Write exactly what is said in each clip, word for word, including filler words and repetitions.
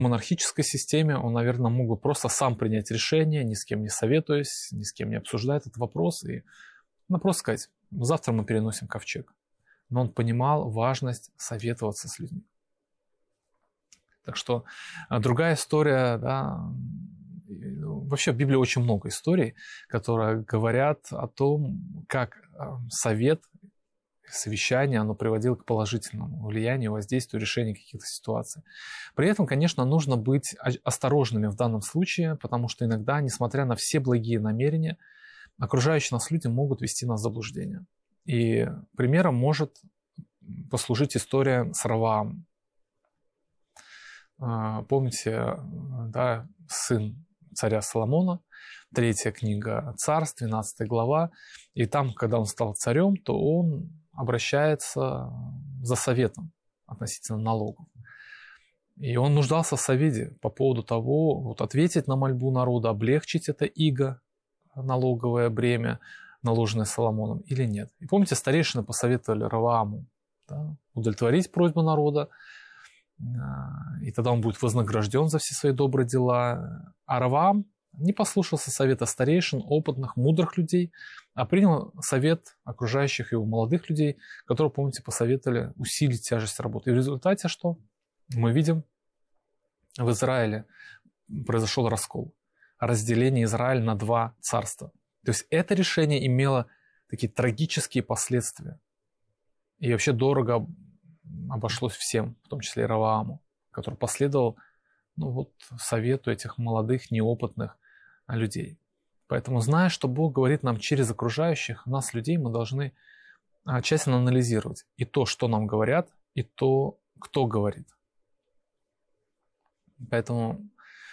В монархической системе он, наверное, мог бы просто сам принять решение, ни с кем не советуясь, ни с кем не обсуждая этот вопрос, и ну, просто сказать, завтра мы переносим ковчег. Но он понимал важность советоваться с людьми. Так что другая история, да, вообще в Библии очень много историй, которые говорят о том, как совет, совещание, оно приводило к положительному влиянию, воздействию, решению каких-то ситуаций. При этом, конечно, нужно быть осторожными в данном случае, потому что иногда, несмотря на все благие намерения, окружающие нас люди могут ввести нас в заблуждение. И примером может послужить история с Ровоамом. Помните, да, сын царя Соломона, третья книга Царств, двенадцатая глава, и там, когда он стал царем, то он обращается за советом относительно налогов. И он нуждался в совете по поводу того, вот, ответить на мольбу народа, облегчить это иго, налоговое бремя, наложенное Соломоном, или нет. И помните, старейшины посоветовали Ровоаму, да, удовлетворить просьбу народа, и тогда он будет вознагражден за все свои добрые дела. А Ровоам не послушался совета старейшин, опытных, мудрых людей, а принял совет окружающих его молодых людей, которые, помните, посоветовали усилить тяжесть работы. И в результате что? Мы видим, в Израиле произошел раскол, разделение Израиля на два царства. То есть это решение имело такие трагические последствия. И вообще дорого обошлось всем, в том числе и Ровоаму, который последовал ну, вот, совету этих молодых, неопытных людей. Поэтому, зная, что Бог говорит нам через окружающих, нас, людей, мы должны тщательно анализировать и то, что нам говорят, и то, кто говорит. Поэтому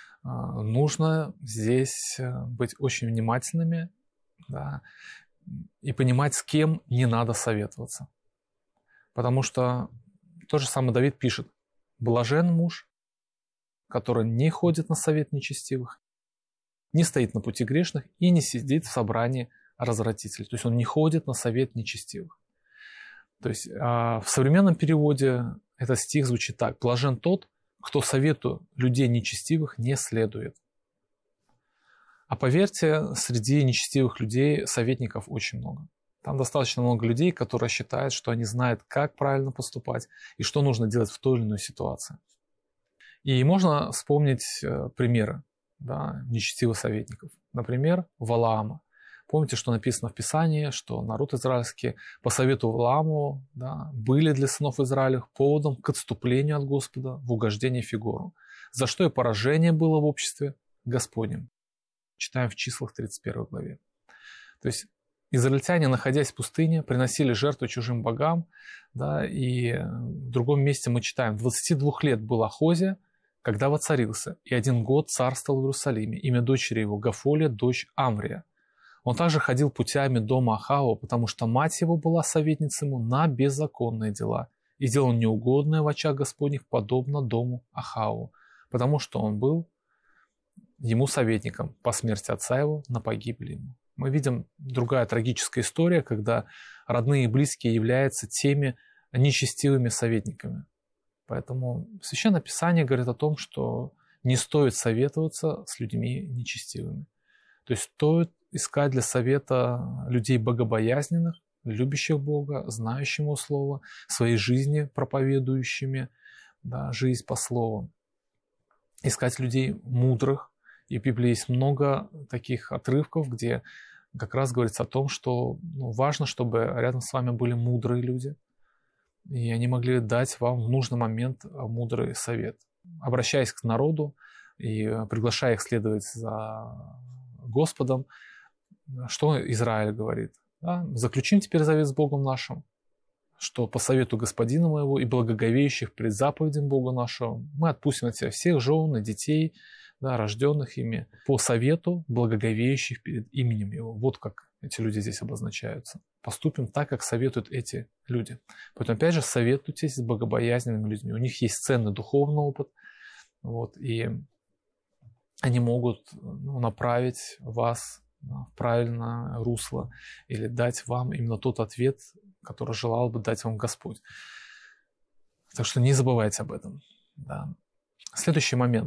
нужно здесь быть очень внимательными, да, и понимать, с кем не надо советоваться. Потому что то же самое Давид пишет: «Блажен муж, который не ходит на совет нечестивых, не стоит на пути грешных и не сидит в собрании развратителей». То есть он не ходит на совет нечестивых. То есть в современном переводе этот стих звучит так: «Блажен тот, кто совету людей нечестивых не следует». А поверьте, среди нечестивых людей советников очень много. Там достаточно много людей, которые считают, что они знают, как правильно поступать и что нужно делать в той или иной ситуации. И можно вспомнить примеры, да, нечестивых советников. Например, Валаама. Помните, что написано в Писании, что народ израильский по совету Валааму, да, были для сынов Израилевых поводом к отступлению от Господа в угождение Фигору, за что и поражение было в обществе Господнем. Читаем в Числах тридцать первой главе. То есть израильтяне, находясь в пустыне, приносили жертву чужим богам, да, и в другом месте мы читаем: двадцати двух лет был Ахозия, когда воцарился, и один год царствовал в Иерусалиме. Имя дочери его Гафолия, дочь Амрия. Он также ходил путями дома Ахава, потому что мать его была советницей ему на беззаконные дела, и делал неугодное в очах Господних, подобно дому Ахаву, потому что он был ему советником по смерти отца его на погибель ему. Мы видим другая трагическая история, когда родные и близкие являются теми нечестивыми советниками. Поэтому Священное Писание говорит о том, что не стоит советоваться с людьми нечестивыми. То есть стоит искать для совета людей богобоязненных, любящих Бога, знающих Его Слово, своей жизни проповедующими, да, жизнь по Слову. Искать людей мудрых. И в Библии есть много таких отрывков, где как раз говорится о том, что ну, важно, чтобы рядом с вами были мудрые люди, и они могли дать вам в нужный момент мудрый совет. Обращаясь к народу и приглашая их следовать за Господом, что Израиль говорит? Да? «Заключим теперь завет с Богом нашим, что по совету Господина моего и благоговеющих пред заповедям Бога нашего мы отпустим от себя всех жен и детей, да, рожденных ими, по совету благоговеющих перед именем Его». Вот как эти люди здесь обозначаются. Поступим так, как советуют эти люди. Поэтому, опять же, советуйтесь с богобоязненными людьми. У них есть ценный духовный опыт, вот, и они могут ну, направить вас в правильное русло или дать вам именно тот ответ, который желал бы дать вам Господь. Так что не забывайте об этом. Да. Следующий момент.